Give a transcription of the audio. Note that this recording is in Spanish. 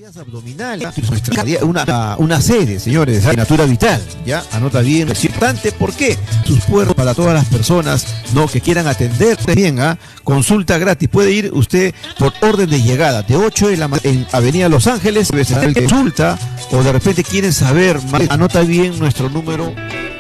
abdominales, una serie, señores, de Natura Vital, ya, anota bien, es importante, ¿por qué? Sus puertos para todas las personas, no, que quieran atender bien, consulta gratis, puede ir usted por orden de llegada, de 8 de la mañana en Avenida Los Ángeles, consulta, o de repente quieren saber más, anota bien nuestro número.